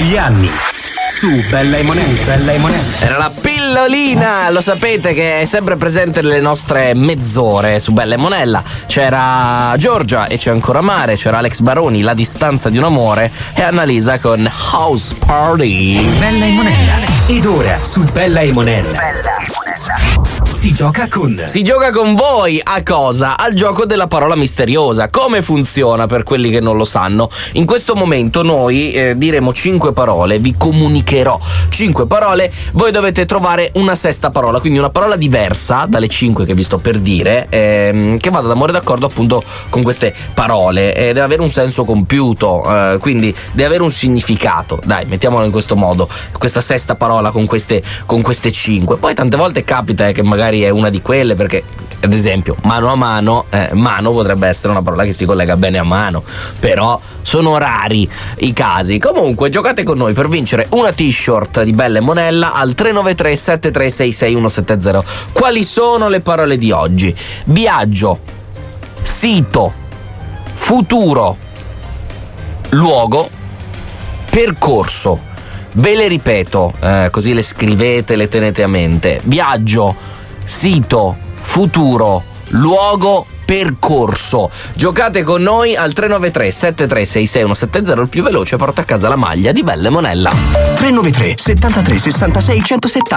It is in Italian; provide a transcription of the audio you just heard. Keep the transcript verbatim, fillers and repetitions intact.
degli anni. Su Bella e Monella. Bella e Monella. Era la pillolina, lo sapete che è sempre presente nelle nostre mezz'ore su Bella e Monella. C'era Giorgia e c'è ancora Mare, c'era Alex Baroni, La distanza di un amore e Annalisa con House Party. Bella e Monella. Ed ora su Bella e Monella. Bella e Monella. Si gioca con Si gioca con voi a cosa? Al gioco della parola misteriosa. Come funziona per quelli che non lo sanno? In questo momento noi eh, diremo cinque parole, vi comunicherò cinque parole, voi dovete trovare una sesta parola, quindi una parola diversa dalle cinque che vi sto per dire, ehm, che vada d'amore d'accordo appunto con queste parole e deve avere un senso compiuto, eh, quindi deve avere un significato. Dai, mettiamolo in questo modo, questa sesta parola con queste, con queste cinque. Poi tante volte capita eh, che magari è una di quelle, perché ad esempio mano a mano, eh, mano potrebbe essere una parola che si collega bene a mano, però sono rari i casi. Comunque giocate con noi per vincere una t-shirt di Bella e Monella al tre nove tre sette tre sei sei uno sette zero. Quali sono le parole di oggi? Viaggio, sito, futuro, luogo, percorso. Ve le ripeto, eh, così le scrivete, le tenete a mente. Viaggio, sito, futuro, luogo, percorso. Giocate con noi al tre nove tre sette tre sei sei uno sette zero. Il più veloce porta a casa la maglia di Bella e Monella. tre nove tre settantatré sessantasei centosettanta.